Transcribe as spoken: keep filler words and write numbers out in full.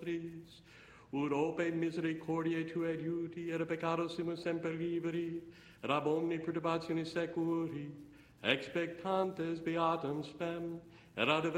nostris, ut ope misericordiae Tuae adiuti, et peccados simus semper liberi, et ab omni perturbationis securi, expectantes beatum spem, et ad